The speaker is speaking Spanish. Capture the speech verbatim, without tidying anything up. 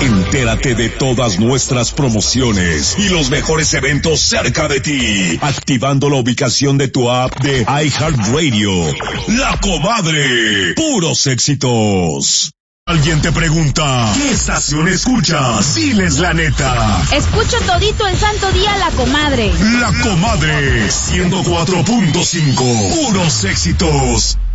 Entérate de todas nuestras promociones y los mejores eventos cerca de ti, activando la ubicación de tu app de iHeartRadio. La Comadre, puros éxitos. Alguien te pregunta, ¿qué estación escuchas? Diles la neta. Escucho todito el santo día La Comadre. La Comadre, ciento cuatro punto cinco, puros éxitos.